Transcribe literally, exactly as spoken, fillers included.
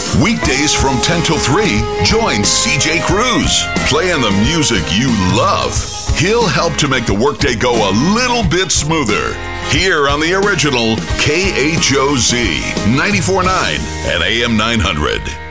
Weekdays from ten till three, join C J Cruz, playing the music you love. He'll help to make the workday go a little bit smoother. Here on the original K H O Z ninety-four point nine and A M nine hundred.